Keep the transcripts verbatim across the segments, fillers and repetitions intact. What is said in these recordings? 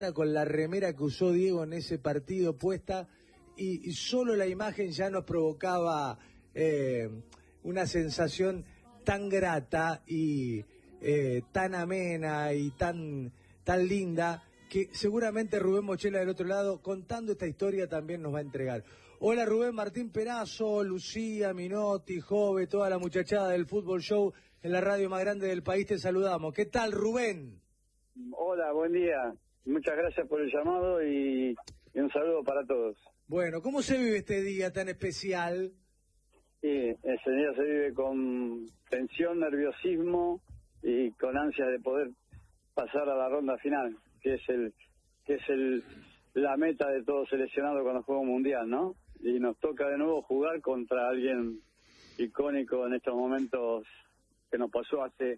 con la remera que usó Diego en ese partido puesta y, y solo la imagen ya nos provocaba eh, una sensación tan grata y eh, tan amena y tan, tan linda que seguramente Rubén Mochela del otro lado contando esta historia también nos va a entregar. Hola Rubén, Martín Perazo, Lucía, Minotti, Jove, toda la muchachada del Fútbol Show en la radio más grande del país, te saludamos. ¿Qué tal, Rubén? Hola, buen día. Muchas gracias por el llamado y, y un saludo para todos. Bueno, ¿cómo se vive este día tan especial? Sí, ese día se vive con tensión, nerviosismo y con ansias de poder pasar a la ronda final, que es el que es el la meta de todo seleccionado cuando juega un mundial, ¿no? Y nos toca de nuevo jugar contra alguien icónico en estos momentos que nos pasó hace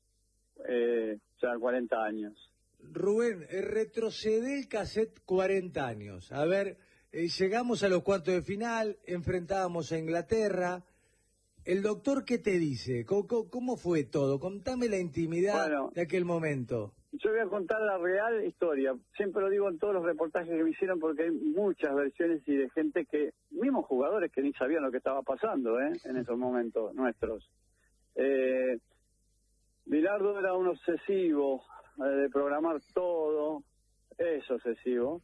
eh, ya cuarenta años. Rubén, eh, retrocede el cassette cuarenta años. A ver, eh, llegamos a los cuartos de final, enfrentábamos a Inglaterra. ¿El doctor qué te dice? ¿Cómo, cómo fue todo? Contame la intimidad bueno, de aquel momento. Yo voy a contar la real historia. Siempre lo digo en todos los reportajes que me hicieron porque hay muchas versiones y de gente que, mismos jugadores que ni sabían lo que estaba pasando ¿eh? en esos momentos nuestros. Eh, Bilardo era un obsesivo de programar todo, es obsesivo.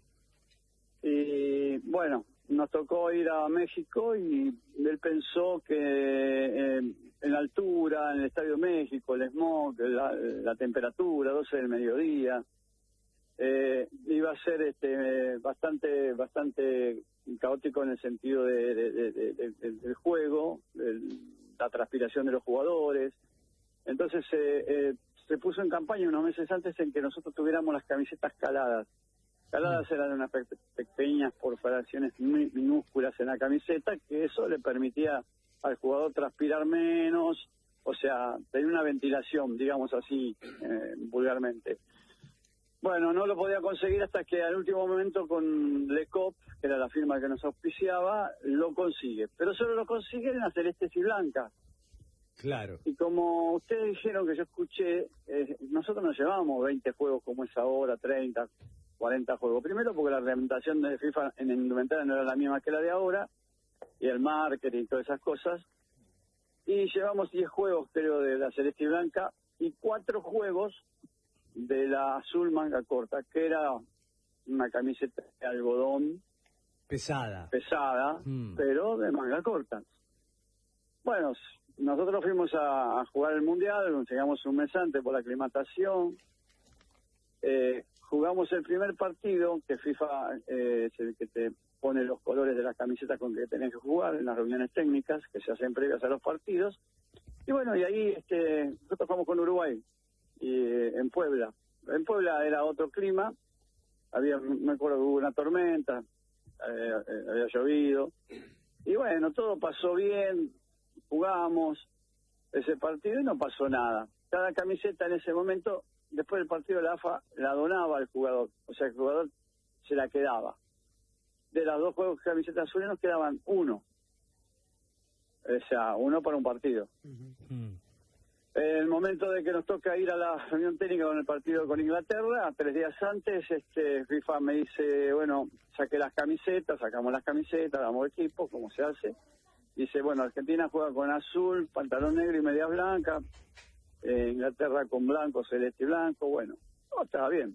Y bueno, nos tocó ir a México y él pensó que eh, en la altura, en el Estadio México, el smog, la, la temperatura, doce del mediodía, eh, iba a ser este bastante bastante caótico en el sentido de, de, de, de, de, del juego, de la transpiración de los jugadores. Entonces eh, eh, se puso en campaña unos meses antes en que nosotros tuviéramos las camisetas caladas. Caladas eran unas pe pequeñas perforaciones minúsculas en la camiseta, que eso le permitía al jugador transpirar menos, o sea, tenía una ventilación, digamos así, eh, vulgarmente. Bueno, no lo podía conseguir hasta que al último momento con Le Cop, que era la firma que nos auspiciaba, lo consigue. Pero solo lo consigue en las celestes y blancas. Claro. Y como ustedes dijeron que yo escuché, eh, nosotros nos llevábamos veinte juegos como es ahora, treinta, cuarenta juegos. Primero porque la reglamentación de FIFA en indumentaria no era la misma que la de ahora, y el marketing y todas esas cosas. Y llevamos diez juegos, creo, de la celeste y blanca, y cuatro juegos de la azul manga corta, que era una camiseta de algodón. Pesada. Pesada, mm. pero de manga corta. Bueno, nosotros fuimos a, a jugar el Mundial, llegamos un mes antes por la aclimatación. Eh, jugamos el primer partido, que FIFA eh, es el que te pone los colores de las camisetas con que tenés que jugar en las reuniones técnicas que se hacen previas a los partidos. Y bueno, y ahí este, nosotros jugamos con Uruguay, y, eh, en Puebla. En Puebla era otro clima, había, me acuerdo que hubo una tormenta, eh, eh, había llovido. Y bueno, todo pasó bien, jugamos ese partido y no pasó nada. Cada camiseta en ese momento, después del partido de la A F A, la donaba al jugador. O sea, el jugador se la quedaba. De las dos juegos de camisetas azules nos quedaban uno. O sea, uno para un partido. Uh-huh. En el momento de que nos toca ir a la reunión técnica con el partido con Inglaterra, tres días antes, este FIFA me dice, bueno, saqué las camisetas, sacamos las camisetas, damos equipo, como se hace. Dice, bueno, Argentina juega con azul, pantalón negro y medias blancas. Eh, Inglaterra con blanco, celeste y blanco. Bueno, no, estaba bien.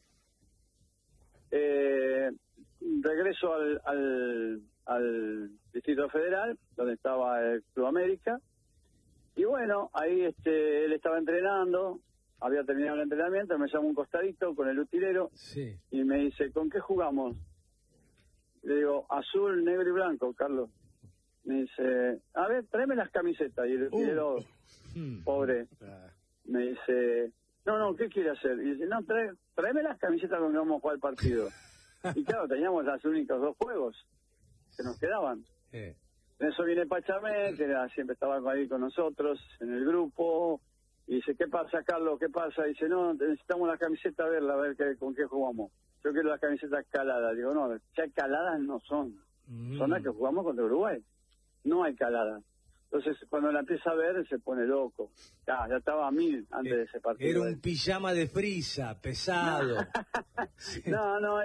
Eh, regreso al, al, al Distrito Federal, donde estaba el Club América. Y bueno, ahí este él estaba entrenando, había terminado el entrenamiento, me llama un costadito con el utilero. Sí. Y me dice, ¿con qué jugamos? Le digo, azul, negro y blanco, Carlos. Me dice, a ver, tráeme las camisetas. Y el utilero, uh. pobre, me dice, no, no, ¿qué quiere hacer? Y dice, no, trae, tráeme las camisetas con que vamos a jugar el partido. Y claro, teníamos los únicos dos juegos que nos quedaban. Eh. En eso viene Pachamé, que era, siempre estaba ahí con nosotros, en el grupo, y dice, ¿qué pasa, Carlos? ¿Qué pasa? Y dice, no, necesitamos la camiseta, a verla, a ver qué, con qué jugamos. Yo quiero las camisetas caladas. Digo, no, ya caladas no son. Mm. Son las que jugamos contra Uruguay. No hay caladas. Entonces, cuando la empieza a ver, se pone loco. Ya, ya estaba a mil antes de ese partido. Era un pijama de frisa, pesado. No, no,